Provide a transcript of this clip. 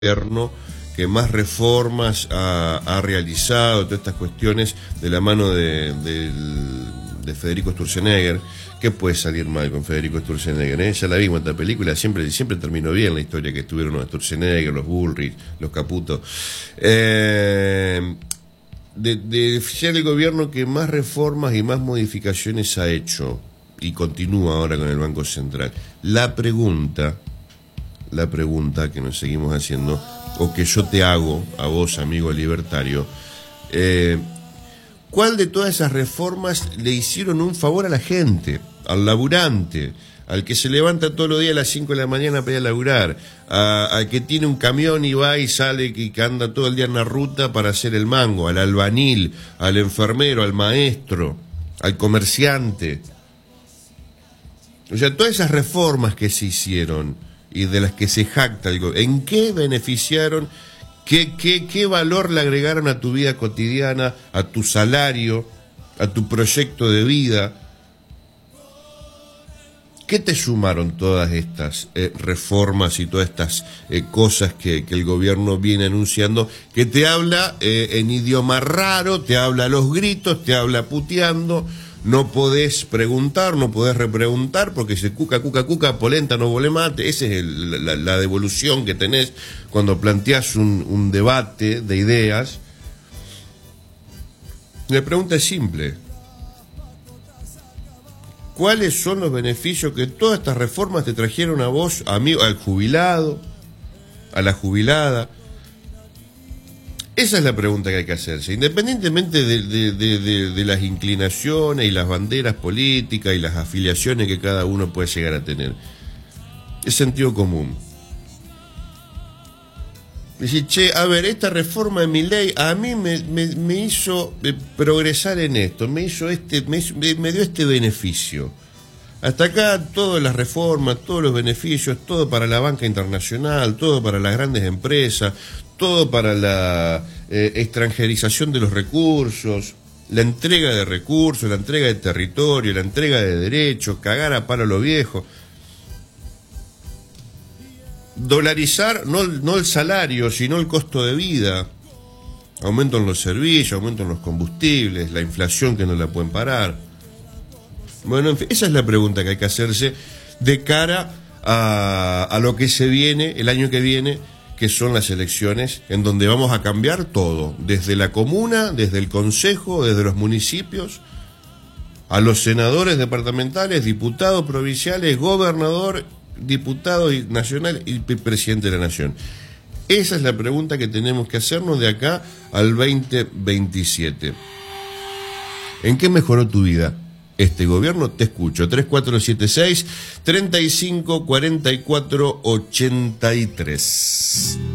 gobierno que más reformas ha realizado, todas estas cuestiones de la mano de Federico Sturzenegger. ¿Qué puede salir mal con Federico Sturzenegger? Ya la vimos en esta película, siempre terminó bien la historia que estuvieron los Sturzenegger, los Bullrich, los Caputo. De ser el gobierno que más reformas y más modificaciones ha hecho y continúa ahora con el Banco Central. La pregunta que nos seguimos haciendo, o que yo te hago a vos, amigo libertario, ¿cuál de todas esas reformas le hicieron un favor a la gente, al laburante, al que se levanta todos los días a las 5 de la mañana para ir a laburar, al que tiene un camión y va y sale y que anda todo el día en la ruta para hacer el mango, al albañil, al enfermero, al maestro, al comerciante? O sea, todas esas reformas que se hicieron y de las que se jacta el gobierno, ¿en qué beneficiaron? ¿Qué valor le agregaron a tu vida cotidiana, a tu salario, a tu proyecto de vida? ¿Qué te sumaron todas estas reformas y todas estas cosas que el gobierno viene anunciando, que te habla en idioma raro, te habla a los gritos, te habla puteando? No podés preguntar, no podés repreguntar, porque se cuca, polenta, no vole mate. Esa es la devolución que tenés cuando planteás un debate de ideas. La pregunta es simple: ¿cuáles son los beneficios que todas estas reformas te trajeron a vos, amigo, al jubilado, a la jubilada? Esa es la pregunta que hay que hacerse, independientemente de las inclinaciones y las banderas políticas y las afiliaciones que cada uno puede llegar a tener. Es sentido común. Decir, che, a ver, esta reforma de mi ley a mí me hizo progresar en esto, me dio este beneficio. Hasta acá todas las reformas, todos los beneficios, todo para la banca internacional, todo para las grandes empresas, todo para la extranjerización de los recursos, la entrega de recursos, la entrega de territorio, la entrega de derechos, cagar a palo a lo viejo. Dolarizar no el salario, sino el costo de vida. Aumento en los servicios, aumento en los combustibles, la inflación que no la pueden parar. Bueno, en fin, esa es la pregunta que hay que hacerse de cara a lo que se viene, el año que viene, que son las elecciones, en donde vamos a cambiar todo, desde la comuna, desde el consejo, desde los municipios, a los senadores departamentales, diputados provinciales, gobernador, diputado nacional y presidente de la nación. Esa es la pregunta que tenemos que hacernos de acá al 2027. ¿En qué mejoró tu vida este gobierno? Te escucho. 3476-3544-83.